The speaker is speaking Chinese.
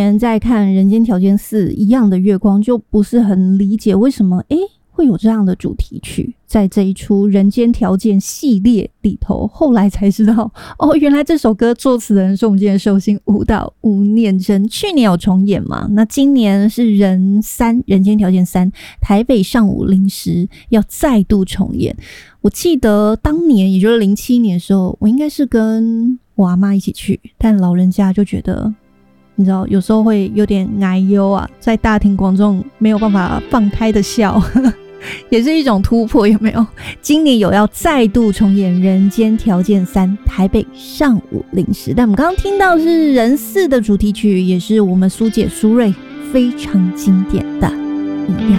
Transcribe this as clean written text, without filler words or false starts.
年在看《人间条件4》一样的月光，就不是很理解为什么会有这样的主题曲在这一出《人间条件》系列里头。后来才知道，原来这首歌作词的人是我们今天的寿星舞蹈吴念真。去年有重演嘛？那今年是《人间条件3》台北上午0时要再度重演。我记得当年也就是07年的时候，我应该是跟我阿嬷一起去，但老人家就觉得你知道有时候会有点哀忧啊，在大庭广众没有办法放开的笑也是一种突破，有没有？今年有要再度重演《人间条件3》台北上午0时，但我们刚刚听到是人4的主题曲，也是我们苏姐苏芮非常经典的一样。